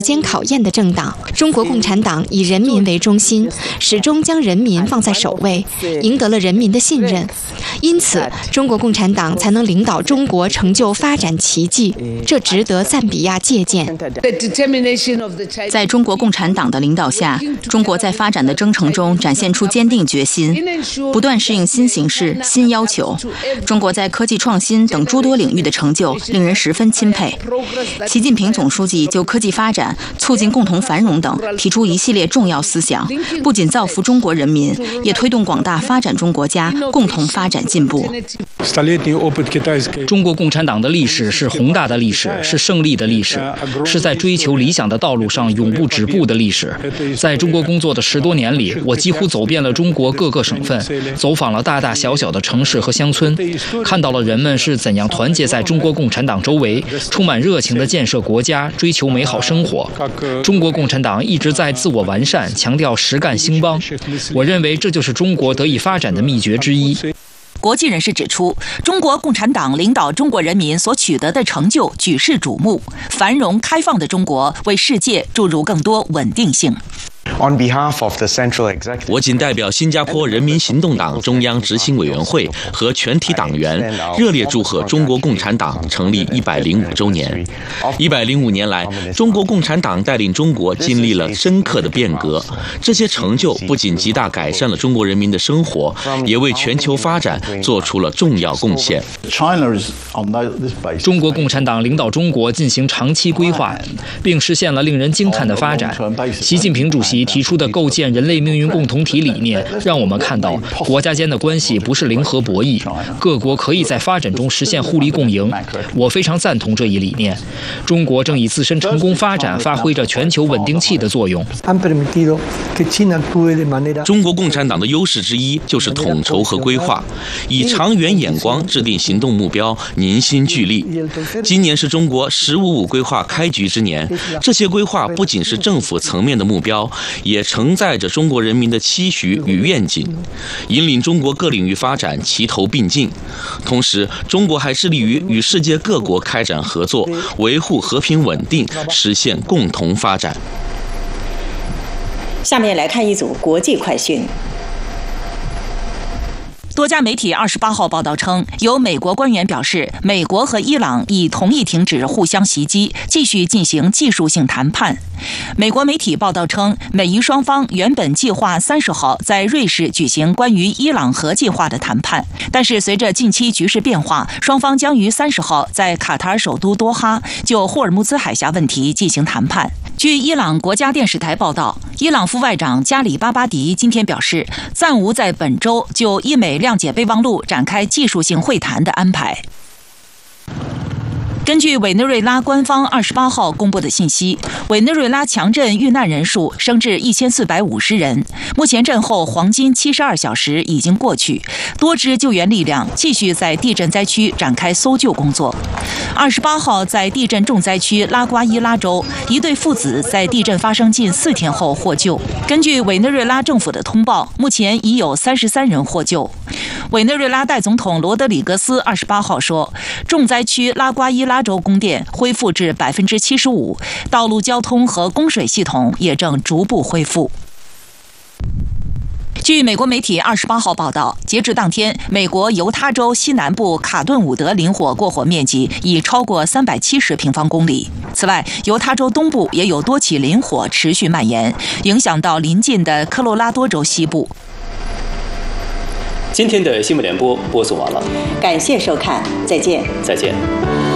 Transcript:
间考验的政党。中国共产党以人民为中心，始终将人民放在首位，赢得了人民的信任。因此，中国共产党才能领导中国成就发展奇迹，这值得赞比亚借鉴。 在中国共产党的领导下，中国在发展的征程中展现出坚定决心，不断适应新形势、新要求。中国在科技创新等诸多领域的成就令人十分钦佩。习近平总书记就科技发展、促进共同繁荣等提出一系列重要思想，不仅造福中国人民，也推动广大发展中国家共同发展进步。 中国共产党的历史是宏大的历史，是胜利的历史，是在追求理想的道路上永不止步的历史。在中国工作的10多年里，我几乎走遍了中国各个省份，走访了大大小小的城市和乡村，看到了人们是怎样团结在中国共产党周围，充满热情地建设国家，追求美好生活。中国共产党一直在自我完善，强调实干兴邦。我认为这就是中国得以发展的秘诀之一。 国际人士指出，中国共产党领导中国人民所取得的成就举世瞩目，繁荣开放的中国为世界注入更多稳定性。 我谨代表新加坡人民行动党中央执行委员会和全体党员，热烈祝贺中国共产党成立105周年。105年来，中国共产党带领中国经历了深刻的变革，这些成就不仅极大改善了中国人民的生活，也为全球发展做出了重要贡献。 中国共产党领导中国进行长期规划，并实现了令人惊叹的发展。习近平主席提出的构建人类命运共同体理念，让我们看到国家间的关系不是零和博弈，各国可以在发展中实现互利共赢。我非常赞同这一理念。中国正以自身成功发展发挥着全球稳定器的作用。 中国共产党的优势之一就是统筹和规划，以长远眼光制定行动目标，凝心聚力。今年是中国“15+5”规划开局之年，这些规划不仅是政府层面的目标，也承载着中国人民的期许与愿景，引领中国各领域发展齐头并进。同时，中国还致力于与世界各国开展合作，维护和平稳定，实现共同发展。 下面来看一组国际快讯。 多家媒体28号报道称，有美国官员表示，美国和伊朗已同意停止互相袭击，继续进行技术性谈判。美国媒体报道称，美伊双方原本计划30号在瑞士举行关于伊朗核计划的谈判，但是随着近期局势变化，双方将于30号在卡塔尔首都多哈就霍尔木兹海峡问题进行谈判。据伊朗国家电视台报道，伊朗副外长加里巴巴迪今天表示，暂无在本周就伊美谅解备忘录展开技术性会谈的安排。根据委内瑞拉官方28号公布的信息，委内瑞拉强震遇难人数升至1450人。目前震后黄金72小时已经过去，多支救援力量继续在地震灾区展开搜救工作。28号在地震重灾区拉瓜伊拉州，一对父子在地震发生近4天后获救。根据委内瑞拉政府的通报，目前已有33人获救。委内瑞拉代总统罗德里格斯28号说，重灾区拉瓜伊拉州供电恢复至75%，道路交通和供水系统也正逐步恢复。据美国媒体28号报道，截至当天，美国犹他州西南部卡顿伍德林火过火面积已超过370平方公里。此外，犹他州东部也有多起林火持续蔓延，影响到邻近的科罗拉多州西部。 今天的新闻联播播送完了， 感谢收看，再见。 再见。